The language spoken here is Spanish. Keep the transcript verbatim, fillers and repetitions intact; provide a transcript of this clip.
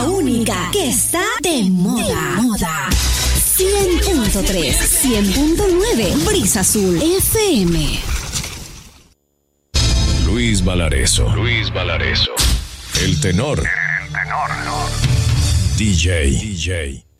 La única que está de moda. De moda. cien punto tres, cien punto nueve, Brisa Azul F M. Luis Valareso. Luis Valareso. El tenor. El tenor. D J. D J.